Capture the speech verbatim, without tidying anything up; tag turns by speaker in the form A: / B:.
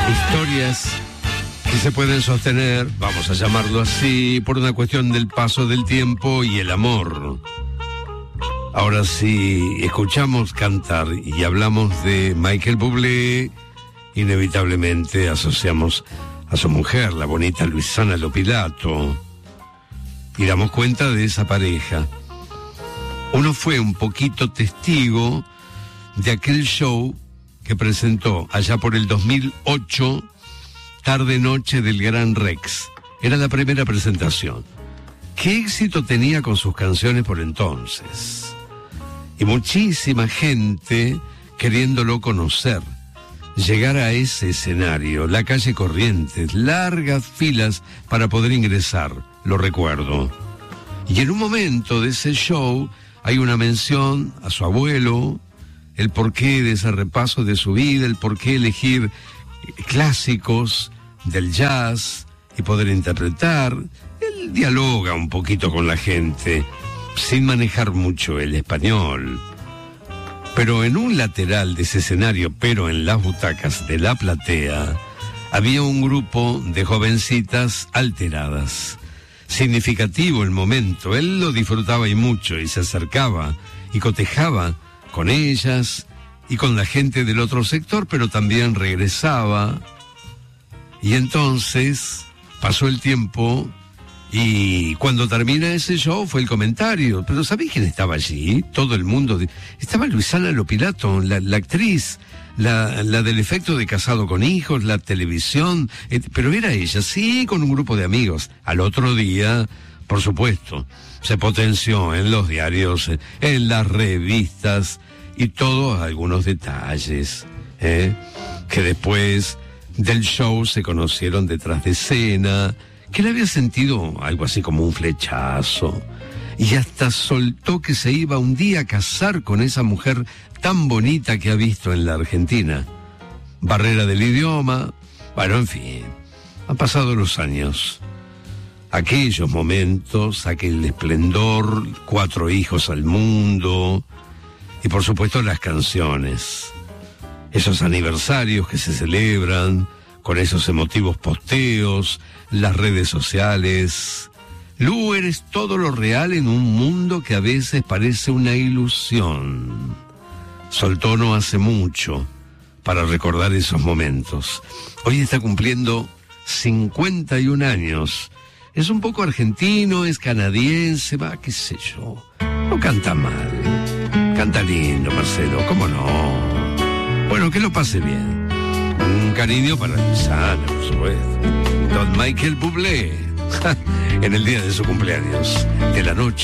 A: Historias que se pueden sostener, vamos a llamarlo así, por una cuestión del paso del tiempo y el amor. Ahora sí, escuchamos cantar y hablamos de Michael Bublé, inevitablemente asociamos a su mujer, la bonita Luisana Lopilato, y damos cuenta de esa pareja. Uno fue un poquito testigo de aquel show que presentó allá por el dos mil ocho, Tarde Noche del Gran Rex. Era la primera presentación. ¿Qué éxito tenía con sus canciones por entonces? Y muchísima gente queriéndolo conocer. Llegar a ese escenario, la calle Corrientes, largas filas para poder ingresar, lo recuerdo. Y en un momento de ese show hay una mención a su abuelo, el porqué de ese repaso de su vida, el porqué elegir clásicos del jazz y poder interpretar. Él dialoga un poquito con la gente, sin manejar mucho el español. Pero en un lateral de ese escenario, pero en las butacas de la platea, había un grupo de jovencitas alteradas. Significativo el momento, él lo disfrutaba y mucho, y se acercaba y cotejaba con ellas y con la gente del otro sector, pero también regresaba. Y entonces pasó el tiempo y cuando termina ese show fue el comentario. Pero ¿sabés quién estaba allí? Todo el mundo. De... Estaba Luisana Lopilato, la, la actriz, la, la del efecto de Casado con Hijos, la televisión. Eh, pero era ella, sí, con un grupo de amigos. Al otro día, por supuesto, se potenció en los diarios, en las revistas y todos algunos detalles, ¿eh? Que después del show se conocieron detrás de escena, que él había sentido algo así como un flechazo, y hasta soltó que se iba un día a casar con esa mujer tan bonita que ha visto en la Argentina. Barrera del idioma, bueno, en fin, han pasado los años. Aquellos momentos, aquel esplendor, cuatro hijos al mundo, y por supuesto las canciones. Esos aniversarios que se celebran, con esos emotivos posteos, las redes sociales. Lu, eres todo lo real en un mundo que a veces parece una ilusión. Soltó no hace mucho para recordar esos momentos. Hoy está cumpliendo cincuenta y un años. Es un poco argentino, es canadiense, va, qué sé yo. No canta mal. Canta lindo, Marcelo, ¿cómo no? Bueno, que lo pase bien. Un cariño para Luisana, por supuesto. Don Michael Bublé, en el día de su cumpleaños, de la noche.